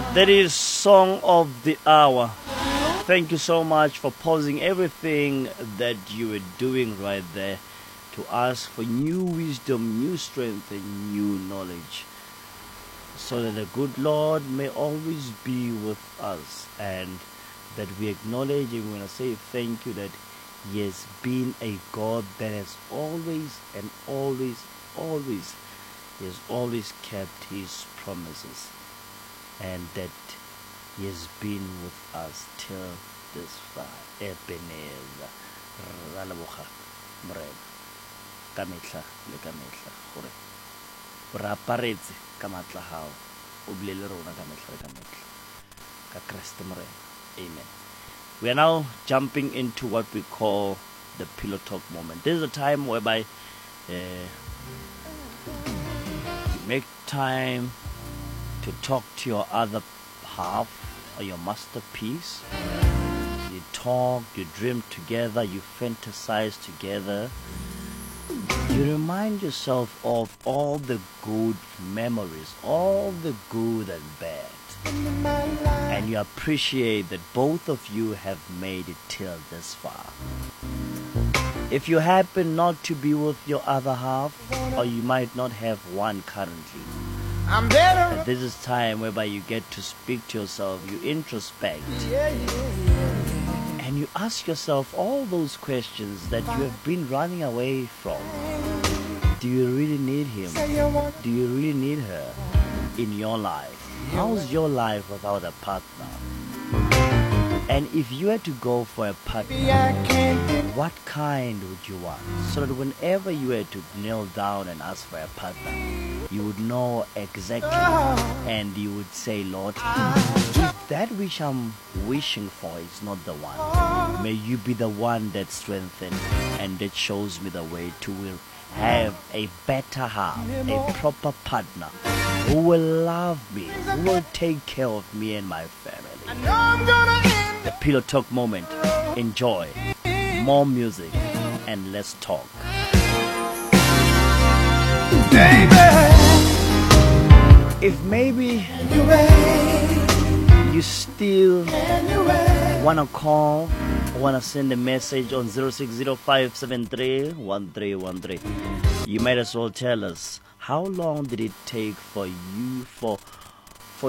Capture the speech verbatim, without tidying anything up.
That is Song of the Hour. Thank you so much for pausing everything that you were doing right there to ask for new wisdom, new strength, and new knowledge, so that the good Lord may always be with us, and that we acknowledge and we want to say thank you that He has been a God that has always and always, always, He has always kept His promises, and that He has been with us till this far. Ebenezer, Ralaboga, Morena, ka mehla le ka mehla gore o re aparetse ka matla hao, o bile le rona ka mehla le ka mehla ka Kriste Morena. Amen. We are now jumping into what we call the pillow talk moment. This is a time whereby uh, you make time to talk to your other half or your masterpiece. You talk, you dream together, you fantasize together. You remind yourself of all the good memories, all the good and bad. And you appreciate that both of you have made it till this far. If you happen not to be with your other half, or you might not have one currently, and this is time whereby you get to speak to yourself, you introspect, and you ask yourself all those questions that you have been running away from. Do you really need him? Do you really need her in your life? How's your life without a partner? And if you had to go for a partner, what kind would you want? So that whenever you had to kneel down and ask for a partner, you would know exactly, and you would say, Lord, if that which I'm wishing for is not the one, may you be the one that strengthens and that shows me the way to will have a better half, a proper partner who will love me, who will take care of me and my family. The Pillow Talk moment. Enjoy. More music and let's talk. If maybe you still want to call, want to send a message on zero six zero five seven three one three one three, you might as well tell us, how long did it take for you, for